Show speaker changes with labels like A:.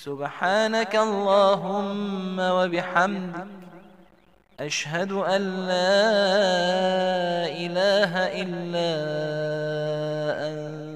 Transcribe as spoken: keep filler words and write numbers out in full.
A: سبحانك اللهم وبحمدك أشهد أن لا إله إلا أنت